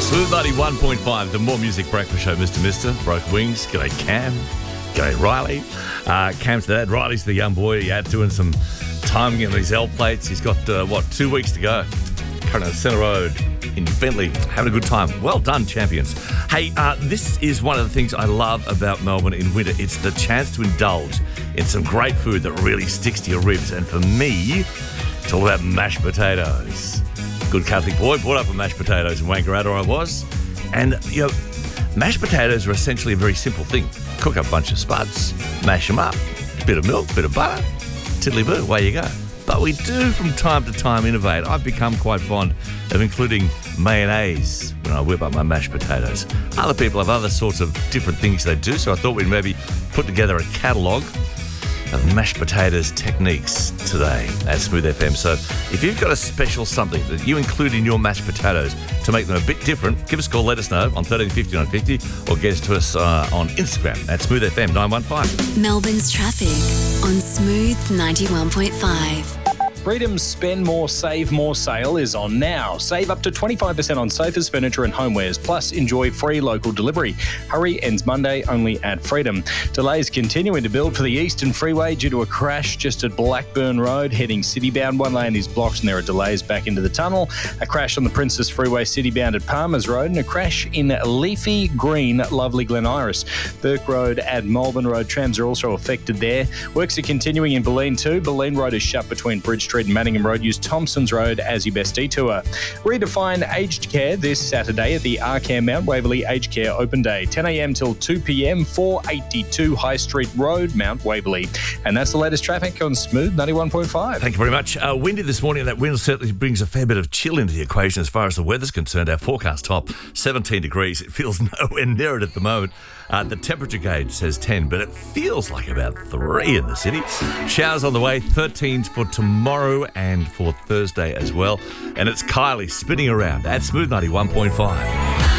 Smooth 91.5, the More Music Breakfast Show, Mr. Broke Wings. G'day, Cam. G'day, Riley. Cam's dad. Riley's the young boy out doing some timing on his L plates. He's got, 2 weeks to go. Currently on Centre Road in Bentley, having a good time. Well done, champions. Hey, this is one of the things I love about Melbourne in winter. It's the chance to indulge in some great food that really sticks to your ribs. And for me, it's all about mashed potatoes. Good Catholic boy, brought up with mashed potatoes in Wangaratta I was. And, mashed potatoes are essentially a very simple thing. Cook up a bunch of spuds, mash them up, bit of milk, bit of butter, tiddly-boo, away you go. But we do from time to time innovate. I've become quite fond of including mayonnaise when I whip up my mashed potatoes. Other people have other sorts of different things they do, so I thought we'd maybe put together a catalogue of mashed potatoes techniques today at Smooth FM. So if you've got a special something that you include in your mashed potatoes to make them a bit different, give us a call, let us know on 1350 950 or get us to us on Instagram at Smooth FM 915. Melbourne's traffic on Smooth 91.5. Freedom's Spend More, Save More sale is on now. Save up to 25% on sofas, furniture and homewares, plus enjoy free local delivery. Hurry ends Monday only at Freedom. Delays continuing to build for the Eastern Freeway due to a crash just at Blackburn Road heading citybound. One lane is blocked and there are delays back into the tunnel. A crash on the Princess Freeway citybound at Palmers Road and a crash in Leafy Green, Lovely Glen Iris. Burke Road at Melbourne Road. Trams are also affected there. Works are continuing in Bulleen too. Bulleen Road is shut between Bridge Street and Manningham Road. Use Thompson's Road as your best detour. Redefine aged care this Saturday at the Arcare Mount Waverley Aged Care Open Day, 10 a.m. till 2 p.m, 482 High Street Road, Mount Waverley. And that's the latest traffic on Smooth 91.5. Thank you very much. Windy this morning. That wind certainly brings a fair bit of chill into the equation as far as the weather's concerned. Our forecast top, 17 degrees. It feels nowhere near it at the moment. The temperature gauge says 10, but it feels like about 3 in the city. Showers on the way, 13 for tomorrow and for Thursday as well. And it's Kylie spinning around at Smooth 91.5.